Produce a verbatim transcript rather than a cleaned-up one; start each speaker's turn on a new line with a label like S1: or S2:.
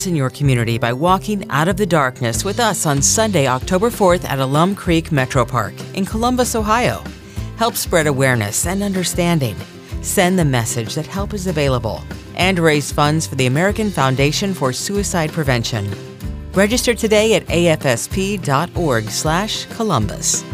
S1: in your community by walking out of the darkness with us on Sunday, October fourth at Alum Creek Metro Park in Columbus, Ohio. Help spread awareness and understanding. Send the message that help is available and raise funds for the American Foundation for Suicide Prevention. Register today at a f s p dot org slash Columbus.